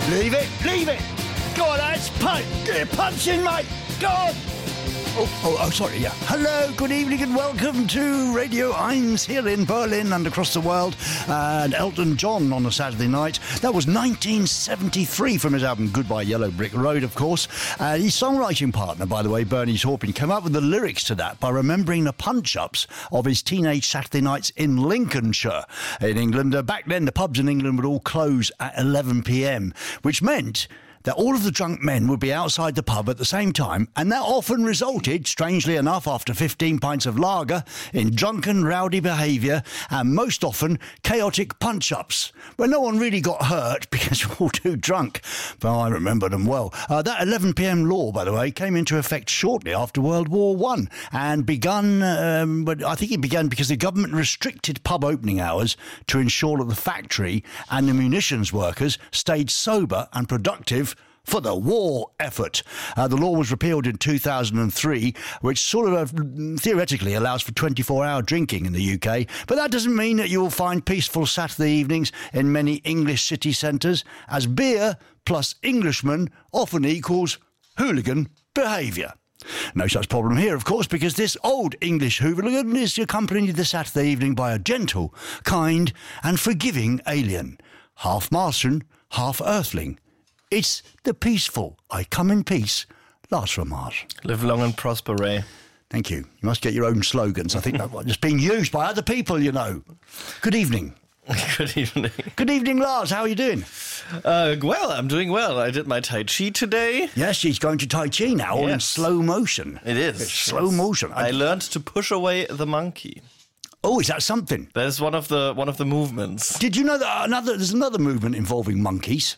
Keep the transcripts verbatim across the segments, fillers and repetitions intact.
Leave it, leave it. Go on, lads, punch. Get a punch in, mate. Go on. Oh, oh, oh, sorry, yeah. Hello, good evening and welcome to Radio eins here in Berlin and across the world. And Elton John on a Saturday night. That was nineteen seventy-three from his album Goodbye Yellow Brick Road, of course. Uh, his songwriting partner, by the way, Bernie Taupin, came up with the lyrics to that by remembering the punch-ups of his teenage Saturday nights in Lincolnshire in England. Uh, back then, the pubs in England would all close at eleven p.m, which meant that all of the drunk men would be outside the pub at the same time, and that often resulted, strangely enough, after fifteen pints of lager, in drunken, rowdy behaviour, and most often, chaotic punch-ups, where no one really got hurt because we're all too drunk. But I remember them well. Uh, that eleven p.m. law, by the way, came into effect shortly after World War One, and begun, um, but I think it began because the government restricted pub opening hours to ensure that the factory and the munitions workers stayed sober and productive for the war effort. Uh, the law was repealed in two thousand three, which sort of uh, theoretically allows for twenty-four hour drinking in the U K, but that doesn't mean that you will find peaceful Saturday evenings in many English city centres, as beer plus Englishman often equals hooligan behaviour. No such problem here, of course, because this old English hooligan is accompanied this Saturday evening by a gentle, kind and forgiving alien, half Martian, half Earthling. It's the peaceful, I come in peace, Lars from Mars. Live long and prosper, Ray. Thank you. You must get your own slogans. I think that's being used by other people, you know. Good evening. Good evening. Good evening, Lars. How are you doing? Uh, well, I'm doing well. I did my Tai Chi today. Yes, she's going to Tai Chi now, all Yes. in slow motion. It is. It's slow motion. I learned to push away the monkey. Oh, is that something? That is one of the one of the movements. Did you know that another there's another movement involving monkeys?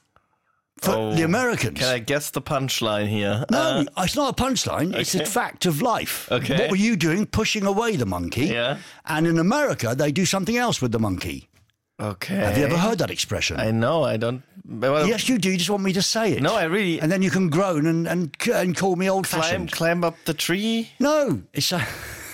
For Oh, the Americans. Can I guess the punchline here? No, Uh, it's not a punchline. It's a okay. fact of life. Okay. What were you doing? Pushing away the monkey. Yeah. And in America, they do something else with the monkey. okay. Have you ever heard that expression? I know. I don't. Well, Yes, you do. You just want me to say it. No, I really. And then you can groan and, and, and call me climb, old-fashioned. climb up the tree. No, it's a...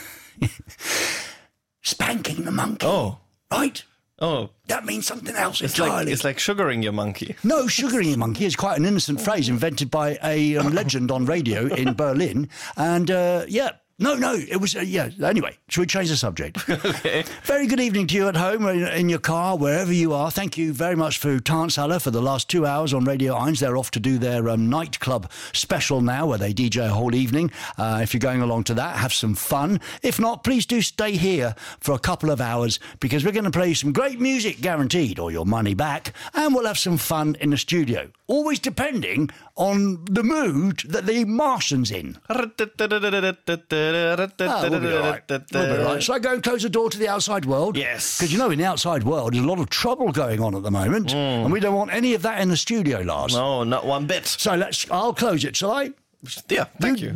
spanking the monkey. Oh. Right? Oh. That means something else It's entirely. like it's like sugaring your monkey. No, sugaring a monkey is quite an innocent phrase invented by a um, legend on radio in Berlin. And, uh, yeah, no, no, it was, uh, yeah, anyway, should we change the subject? Okay. Very good evening to you at home, or in, in your car, wherever you are. Thank you very much for Tanzhalle for the last two hours on Radio eins. They're off to do their um, nightclub special now, where they D J a whole evening. Uh, if you're going along to that, have some fun. If not, please do stay here for a couple of hours, because we're going to play some great music, guaranteed, or your money back, and we'll have some fun in the studio. Always depending on the mood that the Martian's in. Ah, we'll be all right. We'll be all right. Shall I go and close the door to the outside world? Yes. Because, you know, in the outside world, there's a lot of trouble going on at the moment, and we don't want any of that in the studio, Lars. No, not one bit. So let's. I'll close it, shall I? Yeah, thank you.